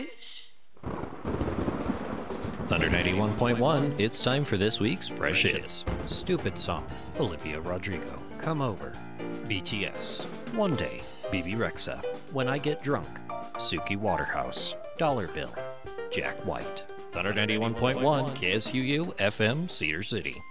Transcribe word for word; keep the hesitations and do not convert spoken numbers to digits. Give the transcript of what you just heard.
Thunder ninety-one point one, it's time for this week's Fresh Hits. Stupid Song, Olivia Rodrigo, Come Over, B T S, One Day, B B Rexha, When I Get Drunk, Suki Waterhouse, Dollar Bill, Jack White. Thunder ninety-one point one, K S U U, F M, Cedar City.